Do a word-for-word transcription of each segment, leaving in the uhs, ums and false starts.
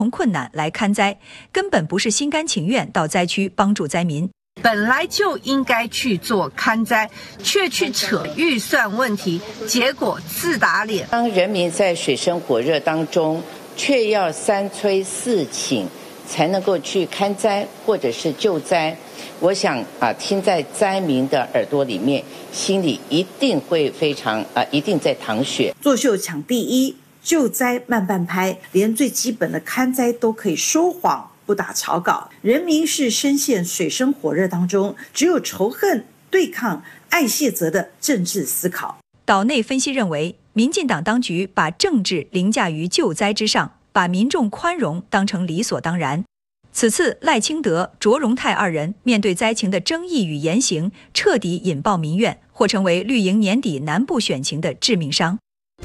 困难来勘灾，根本不是心甘情愿到灾区帮助灾民。 本来就应该去做勘灾，却去扯预算问题，结果自打脸。 当人民在水深火热当中，却要三催四请才能够去勘灾或者是救灾，我想啊，听在灾民的耳朵里面，心里一定会非常啊，一定在淌血。 作秀抢第一，救灾慢半拍，连最基本的勘灾都可以说谎。不打草稿，人民是深陷水深火热当中，只有仇恨、对抗、爱卸责的政治思考。 岛内分析认为，民进党当局把政治凌驾于救灾之上，把民众宽容当成理所当然。此次赖清德、卓荣泰二人面对灾情的争议与言行，彻底引爆民怨，或成为绿营年底南部选情的致命伤。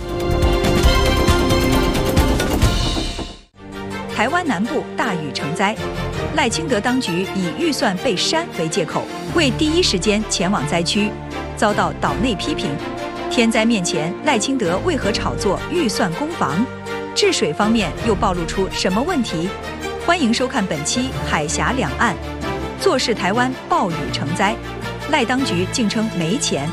台湾南部大雨成灾，赖清德当局以预算被删为借口，未第一时间前往灾区，遭到岛内批评。天灾面前，赖清德为何炒作预算攻防？治水方面又暴露出什么问题？欢迎收看本期《海峡两岸》，坐视台湾暴雨成灾，赖当局竟称没钱。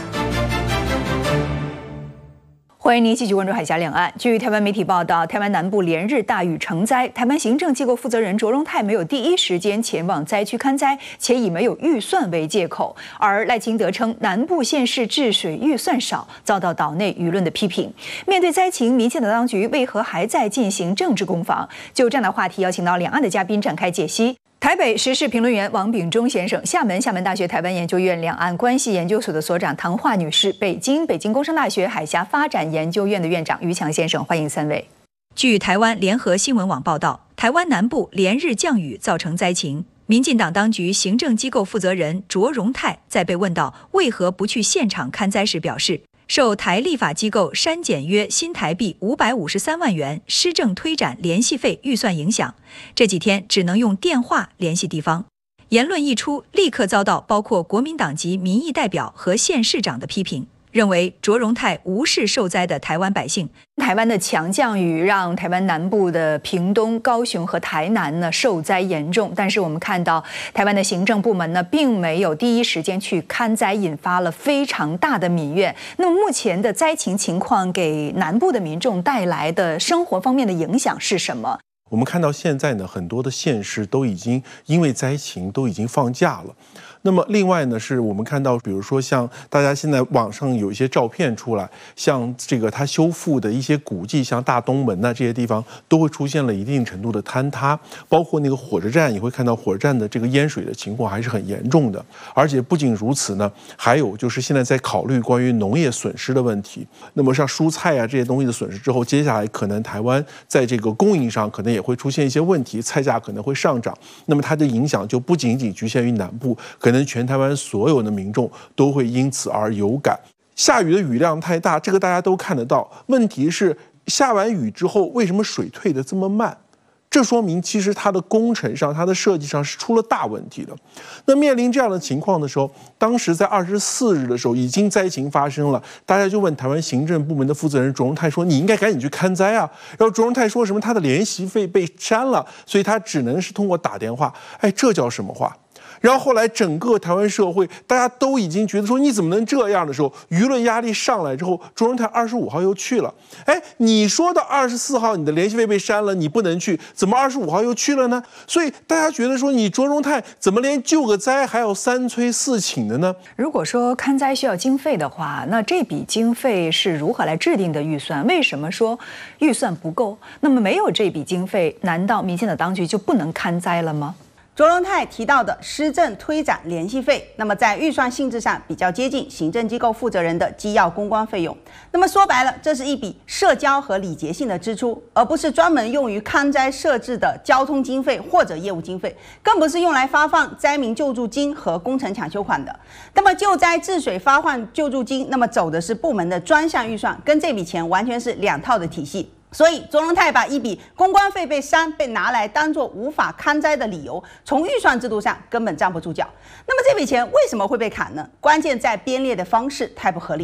欢迎您继续关注海峡两岸。据台湾媒体报道，台湾南部连日大雨成灾，台湾行政机构负责人卓荣泰没有第一时间前往灾区勘灾，且以没有预算为借口。而赖清德称南部县市治水预算少，遭到岛内舆论的批评。面对灾情，民进党当局为何还在进行政治攻防？就这样的话题，邀请到两岸的嘉宾展开解析。台北时事评论员王炳忠先生，厦门厦门大学台湾研究院两岸关系研究所的所长唐华女士，北京北京工商大学海峡发展研究院的院长于强先生，欢迎三位。据台湾联合新闻网报道，台湾南部连日降雨造成灾情。民进党当局行政机构负责人卓荣泰在被问到为何不去现场勘灾时表示，受台立法机构删减约新台币五百五十三万元施政推展联系费预算影响，这几天只能用电话联系地方。言论一出，立刻遭到包括国民党籍民意代表和县市长的批评，认为卓荣泰无视受灾的台湾百姓。台湾的强降雨让台湾南部的屏东、高雄和台南呢受灾严重，但是我们看到台湾的行政部门呢并没有第一时间去勘灾，引发了非常大的民怨。那么目前的灾情情况给南部的民众带来的生活方面的影响是什么？ 我们看到现在呢，很多的县市都已经因为灾情都已经放假了。那么另外呢，是我们看到，比如说像大家现在网上有一些照片出来，像这个它修复的一些古迹，像大东门呐、啊、这些地方，都会出现了一定程度的坍塌，包括那个火车站，也会看到火车站的这个淹水的情况还是很严重的。而且不仅如此呢，还有就是现在在考虑关于农业损失的问题。那么像蔬菜啊这些东西的损失之后，接下来可能台湾在这个供应上可能也会出现一些问题，菜价可能会上涨。那么它的影响就不仅仅局限于南部，可能全台湾所有的民众都会因此而有感。下雨的雨量太大，这个大家都看得到。问题是下完雨之后，为什么水退得这么慢？这说明其实它的工程上、它的设计上是出了大问题的。那面临这样的情况的时候，当时在二十四日的时候已经灾情发生了，大家就问台湾行政部门的负责人卓荣泰说：“你应该赶紧去勘灾啊！”然后卓荣泰说什么他的联系费被删了，所以他只能是通过打电话。哎，这叫什么话？然后后来整个台湾社会大家都已经觉得说你怎么能这样的时候，舆论压力上来之后，卓荣泰二十五号又去了。哎，你说到二十四号你的联系费被删了，你不能去，怎么二十五号又去了呢？所以大家觉得说你卓荣泰怎么连救个灾还要三催四请的呢？ 如果说勘灾需要经费的话，那这笔经费是如何来制定的预算？为什么说预算不够？那么没有这笔经费，难道民进党当局就不能勘灾了吗？ 卓荣泰提到的施政推展联系费，那么在预算性质上比较接近行政机构负责人的机要公关费用。那么说白了，这是一笔社交和礼节性的支出，而不是专门用于勘灾设置的交通经费或者业务经费，更不是用来发放灾民救助金和工程抢修款的。那么救灾治水发放救助金，那么走的是部门的专项预算，跟这笔钱完全是两套的体系。所以卓荣泰把一笔公关费被删被拿来当作无法勘灾的理由，从预算制度上根本站不住脚。那么这笔钱为什么会被砍呢？关键在编列的方式太不合理了。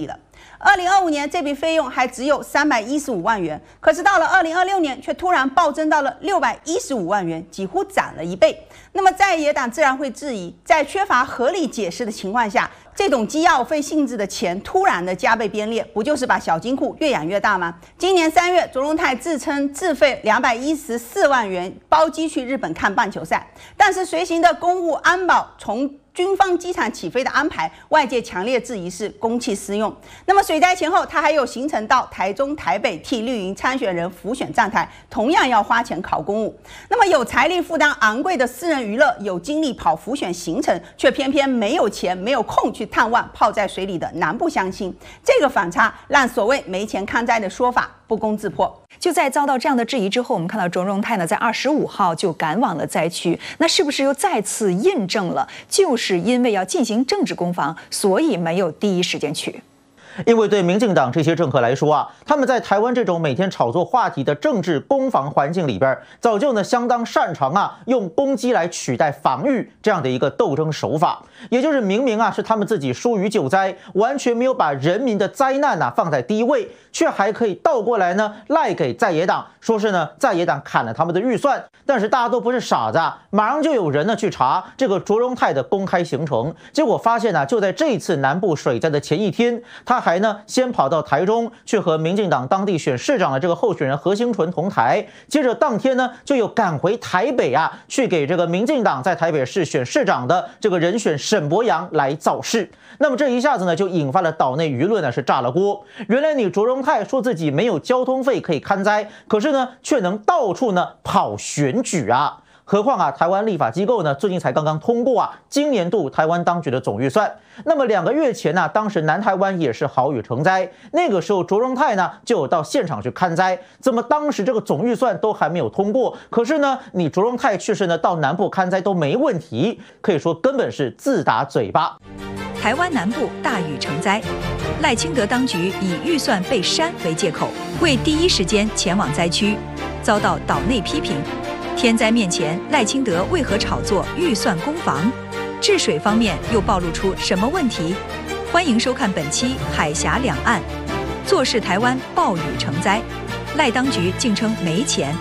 二零二五年这笔费用还只有三百一十五万元，可是到了二零二六年却突然暴增到了六百一十五万元，几乎涨了一倍。那么在野党自然会质疑，在缺乏合理解释的情况下，这种机要费性质的钱突然的加倍编列，不就是把小金库越养越大吗？今年三月，卓荣泰自称自费两百一十四万元包机去日本看棒球赛，但是随行的公务安保从军方机场起飞的安排，外界强烈质疑是公器私用。那么水灾前后，他还有行程到台中、台北替绿营参选人辅选站台，同样要花钱考公务。那么有财力负担昂贵的私人娱乐，有精力跑辅选行程，却偏偏没有钱、没有空去探望泡在水里的南部乡亲。这个反差让所谓没钱看灾的说法不攻自破。 就在遭到这样的质疑之后，我们看到卓荣泰呢，在二十五号就赶往了灾区，那是不是又再次印证了，就是因为要进行政治攻防，所以没有第一时间去？ 因为对民进党这些政客来说啊，他们在台湾这种每天炒作话题的政治攻防环境里边，早就呢相当擅长啊用攻击来取代防御这样的一个斗争手法。也就是明明啊是他们自己疏于救灾，完全没有把人民的灾难啊放在第一位，却还可以倒过来呢赖给在野党，说是呢在野党砍了他们的预算。但是大家都不是傻子啊，马上就有人呢去查这个卓荣泰的公开行程，结果发现呢、啊，就在这一次南部水灾的前一天，他还呢先跑到台中去和民进党当地选市长的这个候选人何兴纯同台，接着当天呢就有赶回台北啊，去给这个民进党在台北市选市长的这个人选沈伯洋来造势。那么这一下子呢就引发了岛内舆论呢是炸了锅。原来你卓荣泰说自己没有交通费可以勘灾，可是呢却能到处呢跑选举啊。何况啊，台湾立法机构呢，最近才刚刚通过啊，今年度台湾当局的总预算。那么两个月前呢、啊，当时南台湾也是豪雨成灾，那个时候卓荣泰呢就有到现场去勘灾。怎么当时这个总预算都还没有通过，可是呢，你卓荣泰去世呢到南部勘灾都没问题，可以说根本是自打嘴巴。 台湾南部大雨成灾，赖清德当局以预算被删为借口，未第一时间前往灾区，遭到岛内批评。天灾面前，赖清德为何炒作预算攻防？治水方面又暴露出什么问题？欢迎收看本期《海峡两岸》。坐视台湾暴雨成灾，赖当局竟称没钱。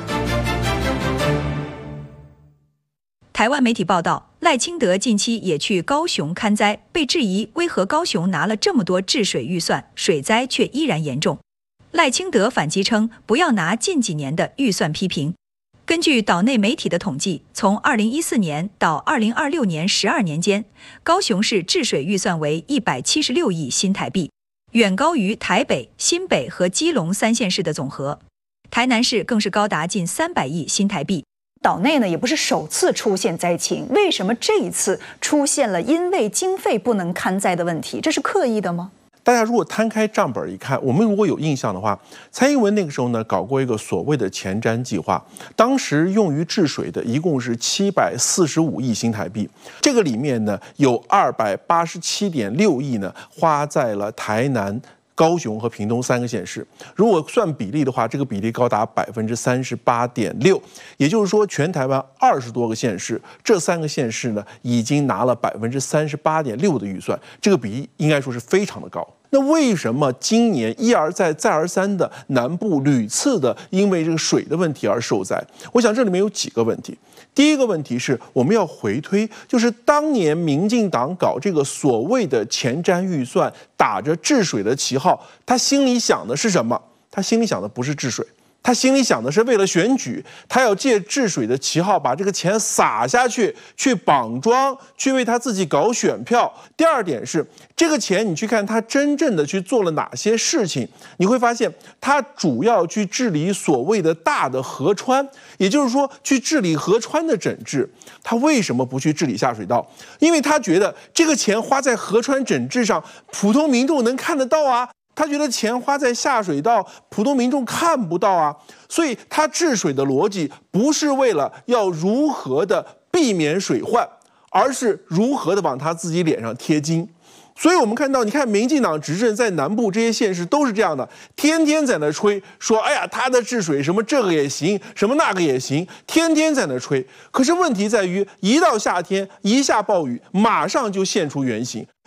台湾媒体报道，赖清德近期也去高雄勘灾，被质疑为何高雄拿了这么多治水预算，水灾却依然严重。赖清德反击称，不要拿近几年的预算批评。根据岛内媒体的统计，从二零一四年到二零二六年十二年间，高雄市治水预算为一百七十六亿新台币，远高于台北、新北和基隆三县市的总和。台南市更是高达近三百亿新台币。岛内呢也不是首次出现灾情，为什么这一次出现了因为经费不能勘灾的问题？这是刻意的吗？ 大家如果摊开账本一看，我们如果有印象的话，蔡英文那个时候呢搞过一个所谓的前瞻计划，当时用于治水的一共是七百四十五亿新台币，这个里面呢有二百八十七点六亿呢花在了台南、高雄和屏东三个县市，如果算比例的话，这个比例高达百分之三十八点六，也就是说，全台湾二十多个县市，这三个县市呢已经拿了百分之三十八点六的预算，这个比例应该说是非常的高。那为什么今年一而再、再而三的南部屡次的因为这个水的问题而受灾？我想这里面有几个问题。第一个问题是我们要回推，就是当年民进党搞这个所谓的前瞻预算，打着治水的旗号，他心里想的是什么？他心里想的不是治水。他心里想的是为了选举，他要借治水的旗号把这个钱撒下去，去绑桩，去为他自己搞选票。第二点是，这个钱你去看他真正的去做了哪些事情，你会发现他主要去治理所谓的大的河川，也就是说去治理河川的整治。他为什么不去治理下水道？因为他觉得这个钱花在河川整治上，普通民众能看得到啊。他觉得钱花在下水道，普通民众看不到啊，所以他治水的逻辑不是为了要如何的避免水患，而是如何的往他自己脸上贴金。所以我们看到，你看民进党执政在南部这些县市都是这样的，天天在那吹说，哎呀，他的治水什么这个也行，什么那个也行，天天在那吹。可是问题在于，一到夏天，一下暴雨，马上就现出原形。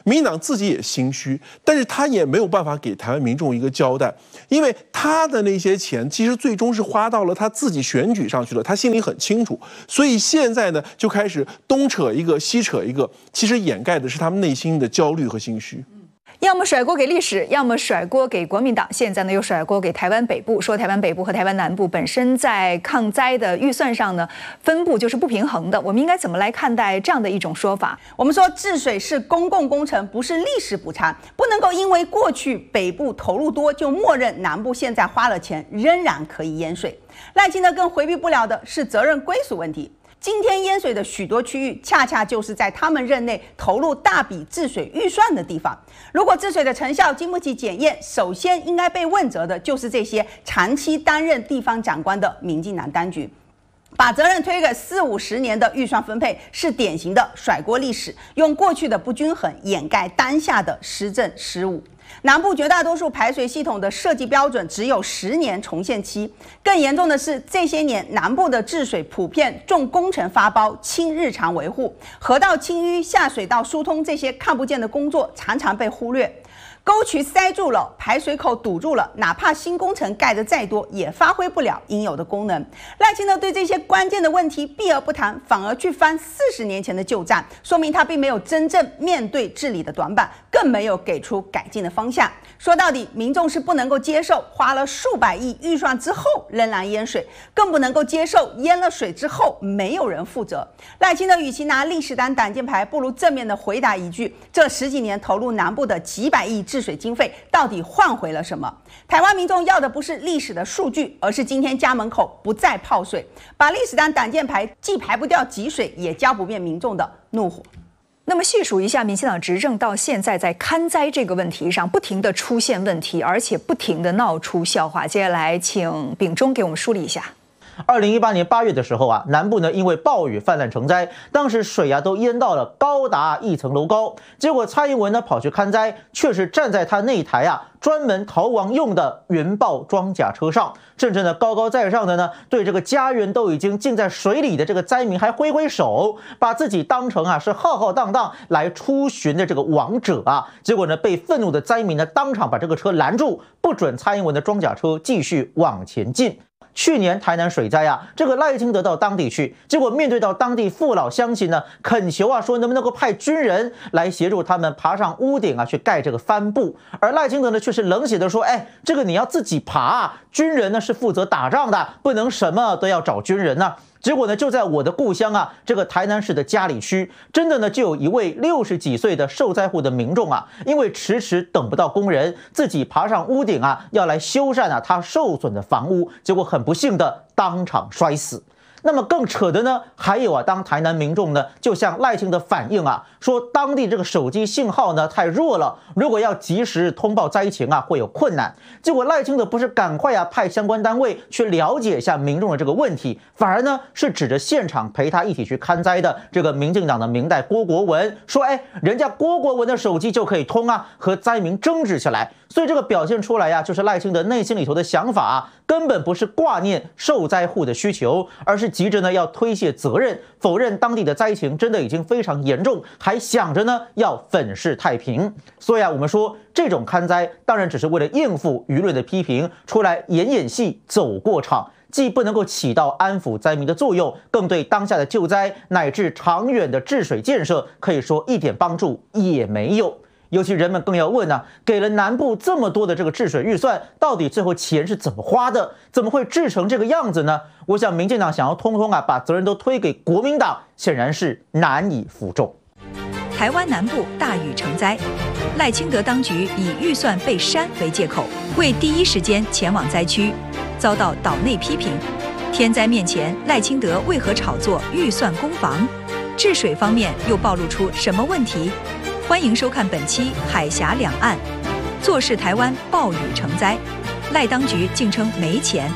民进党自己也心虚，但是他也没有办法给台湾民众一个交代，因为他的那些钱其实最终是花到了他自己选举上去了，他心里很清楚，所以现在呢就开始东扯一个西扯一个，其实掩盖的是他们内心的焦虑和心虚。 要么甩锅给历史，要么甩锅给国民党，现在呢又甩锅给台湾北部，说台湾北部和台湾南部本身在抗灾的预算上呢分布就是不平衡的，我们应该怎么来看待这样的一种说法？ 我们说治水是公共工程，不是历史补偿，不能够因为过去北部投入多就默认南部现在花了钱仍然可以淹水。赖清德更回避不了的是责任归属问题。今天淹水的许多区域，恰恰就是在他们任内投入大笔治水预算的地方。如果治水的成效经不起检验，首先应该被问责的就是这些长期担任地方长官的民进党当局。把责任推给四五十年的预算分配，是典型的甩锅历史，用过去的不均衡掩盖当下的施政失误。南部绝大多数排水系统的设计标准只有十年重现期，更严重的是这些年南部的治水普遍重工程发包，轻日常维护，河道清淤、下水道疏通这些看不见的工作常常被忽略。沟渠塞住了，排水口堵住了，哪怕新工程盖得再多，也发挥不了应有的功能。赖清德对这些关键的问题避而不谈，反而去翻四十年前的旧账，说明他并没有真正面对治理的短板，更没有给出改进的方向。说到底，民众是不能够接受花了数百亿预算之后仍然淹水，更不能够接受淹了水之后没有人负责。赖清德与其拿历史当挡箭牌，不如正面的回答一句：这十几年投入南部的几百亿治水经费到底换回了什么？台湾民众要的不是历史的数据，而是今天家门口不再泡水。把历史当挡箭牌，既排不掉积水，也浇不灭民众的怒火。 那么细数一下，民进党执政到现在，在勘灾这个问题上不停的出现问题，而且不停的闹出笑话。接下来，请秉忠给我们梳理一下。 二零一八年八月的时候啊，南部呢因为暴雨泛滥成灾，当时水啊都淹到了高达一层楼高。结果蔡英文呢跑去勘灾，却是站在他那台啊专门逃亡用的原爆装甲车上，甚至呢高高在上的呢对这个家园都已经浸在水里的这个灾民还挥挥手，把自己当成啊是浩浩荡荡来出巡的这个王者啊。结果呢被愤怒的灾民呢当场把这个车拦住，不准蔡英文的装甲车继续往前进。去年台南水灾啊，这个赖清德到当地去，结果面对到当地父老乡亲呢，恳求啊说能不能够派军人来协助他们爬上屋顶啊去盖这个帆布，而赖清德呢却是冷血的说，哎，这个你要自己爬啊，军人呢是负责打仗的，不能什么都要找军人呢、啊。结果呢，就在我的故乡啊，这个台南市的佳里区，真的呢，就有一位六十几岁的受灾户的民众啊，因为迟迟等不到工人，自己爬上屋顶啊，要来修缮啊他受损的房屋，结果很不幸的当场摔死。那么更扯的呢，还有啊，当台南民众呢，就向赖清德反映啊，说当地这个手机信号呢太弱了，如果要及时通报灾情啊，会有困难。结果赖清德不是赶快啊派相关单位去了解一下民众的这个问题，反而呢是指着现场陪他一起去勘灾的这个民进党的明代郭国文说，哎，人家郭国文的手机就可以通啊，和灾民争执起来。所以这个表现出来呀、啊，就是赖清德内心里头的想法啊，根本不是挂念受灾户的需求，而是急着呢要推卸责任，否认当地的灾情真的已经非常严重，还想着呢要粉饰太平。所以啊，我们说这种勘灾当然只是为了应付舆论的批评，出来演演戏走过场，既不能够起到安抚灾民的作用，更对当下的救灾乃至长远的治水建设可以说一点帮助也没有。尤其人们更要问呢、啊，给了南部这么多的这个治水预算，到底最后钱是怎么花的？怎么会治成这个样子呢？我想民进党想要通通啊把责任都推给国民党，显然是难以服众。 台湾南部大雨成灾，赖清德当局以预算被删为借口，未第一时间前往灾区，遭到岛内批评。天灾面前，赖清德为何炒作预算攻防？治水方面又暴露出什么问题？欢迎收看本期《海峡两岸》，坐视台湾暴雨成灾，赖当局竟称没钱。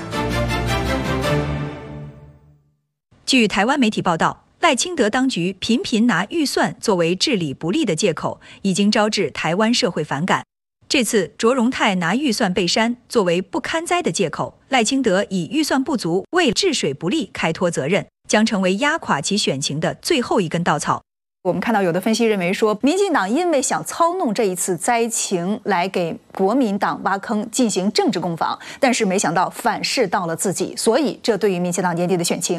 据台湾媒体报道，赖清德当局频频拿预算作为治理不力的借口，已经招致台湾社会反感。这次卓荣泰拿预算被删作为不勘灾的借口，赖清德以预算不足为治水不力开脱责任，将成为压垮其选情的最后一根稻草。 我们看到有的分析认为说，民进党因为想操弄这一次灾情来给国民党挖坑进行政治攻防，但是没想到反噬到了自己，所以这对于民进党年底的选情